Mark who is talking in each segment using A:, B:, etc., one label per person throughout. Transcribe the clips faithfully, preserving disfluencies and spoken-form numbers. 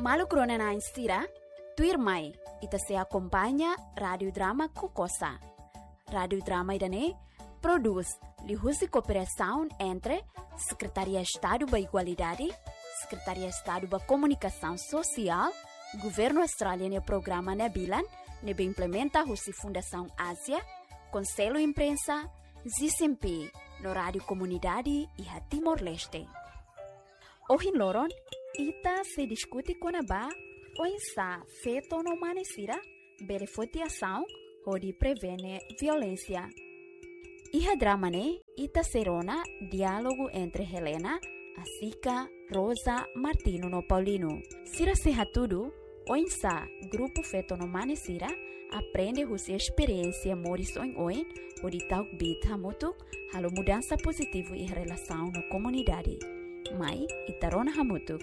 A: Malu krona na instira, tuir mai, ita se acompanha Radio Drama Kokosa. Radio Drama idane produz lihusi cooperação entre Secretaria de Estado da Igualdade, Secretaria de Estado da Comunicação Social, Governo Australiano e Programa Nebilan, nebe implementa a Fundação Ásia, Conselho Imprensa, Z C M P, no Rádio Comunidade e a Timor-Leste. Hoje, Loron, ita se discute com a ba, ou está feito no manesira, beneficiação, ou de prevenir violência. E a drama, né, ita serona diálogo entre Helena, Asica, Rosa, Martino no Paulino. Sira serra tudo, ou está grupo feito no manesira, aprende a sua experiência morison oin, ou de tal bit hamutuk, halo mudança positiva em relação na comunidade. Mai, itarona hamutuk.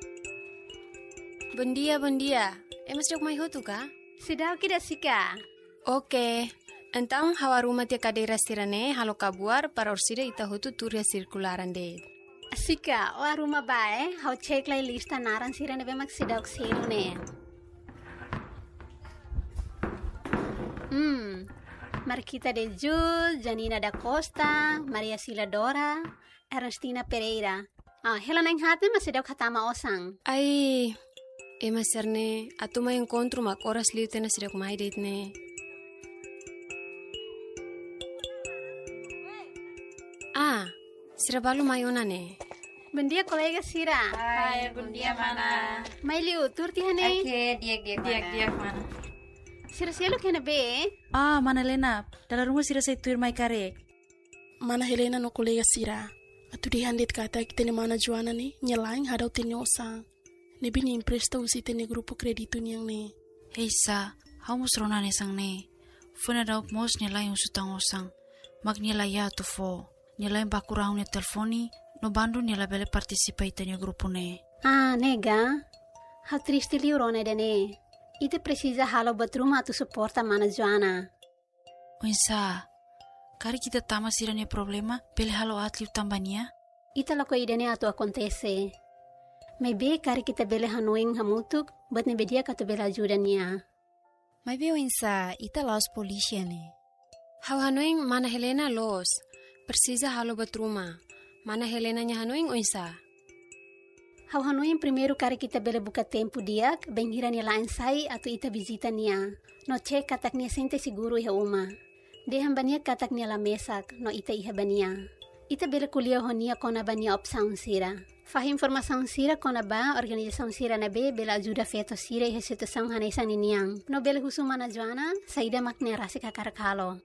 B: Bom dia, bom dia. É mas mai hutuk, ah?
C: Sudah kita sika.
B: Oke. Então, hawaruma tia cadeira sirane, halo kabuar para orsida ita hutu turia circularan de.
C: Sika, o aruma bae, hau cek lai lista naran sirane bemak sidak sirune. Hmm, Marquita de Jul, Janina da Costa, Maria Sila Dora, Ernestina Pereira. Ah, Helena Enhate mas sidak hatama osang.
B: Ai, ema serne, atuma encontro mak oras liute na sidak mai ne. Ah, Sira balu mayona ne.
C: Bom dia, colega Sira.
D: Hai, bom dia, mana.
C: Mai liu, turti hane?
D: Oke, diak-diak mana. Diak-diak mana.
C: Sira sialo kena be?
E: Ah, mana Helena. Dalam rumah Sira saya tuir mai karek.
F: Mana Helena no colega Sira. Atu di handit kata kita ni mana Joana ni nyelaing hadau tini osang. Nebi ni impresta usi tini grupo kreditu niang ni.
E: Hei sa, hau musrona ne sang ne. Funa dauk mos nyelaing usutang osang. Mag nyelai ya tu fo. Nyelain bakurang ne telefoni, no bandu nyela bele participa itanya grupo ne.
C: Ah, nega. Hau triste liurone dene. Ite precisa halo batruma tu suporta mana Joana.
E: Oinsa, kari kita tama sira ne problema, bele halo atliu tambania?
C: Ita lako idene atu acontece. Maybe kari kita bele hanuing hamutuk, bat ne bedia katu bele ajuda niya.
G: Maybe oinsa, ita los polícia ne.
B: Hau hanuing mana Helena los. Precisa halo batruma. Mana Helena nya hanuing oinsa?
C: Hau hanuing primeiro kari kita bele buka tempo diak, benghira ni lain sai atau ita visita niya. No cek katak niya sente siguro iha uma. Deham bania katak niya la mesak, no ita iha bania. Ita bele kuliah honia kona bania opsaun sira. Fahim informação sira kona ba, organização sira na be, bela ajuda feto sira iha situação hanesan niniang. No bele husu mana Joana, saida makne rasi kakarakalo.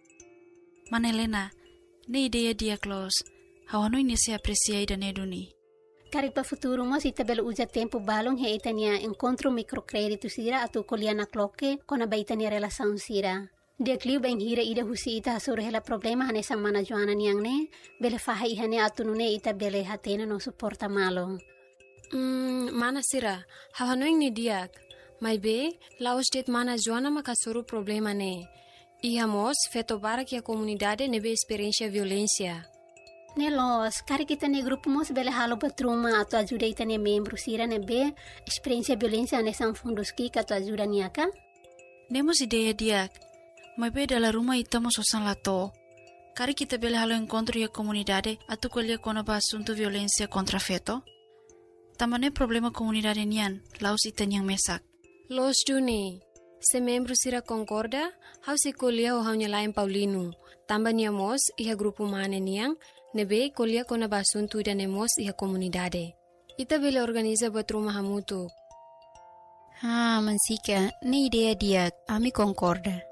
E: Mana Helena, ne ideia dia close. Hawano ini se aprecia ida neduni.
C: Kari pa futuro mo si tabel uja tempo balong he itania encontro microcredito sira atu koliana kloke kona ba itania relação sira. Dia kliu bang hira ida husi ita hasur hela problema hane sang mana Joana niang ne, bele faha ihane atu nune ita bele hatena no suporta malo.
B: Hmm, mana sira, hawanoing ni diak. Mai be, laos det mana Joana makasuru problema ne. Ihamos feto para que a comunidade nebe experiência violência.
C: Nelos, kari kita ne grupo mos bele halo batruma atau ajuda ita ne membro sira nebe experiência violência nesang fundos ki katu ajuda niaka?
E: Nemos ideia diak. Mai be dalam rumah ita mo sosan lato. Kari kita bele halo encontro ya comunidade atu kolia kona ba asunto violência contra feto. Tamane problema comunidade nian, laos ita niang mesak.
B: Los duni. Se membro sira concorda, hau se kolia o hau nyalain Paulino. Tamba niamos iha grupo mane niang, nebe kolia kona basuntu ida nemos iha comunidade. Ita bele organiza batruma hamutu.
G: Ah, mansika, ne ideia dia, ami concorda.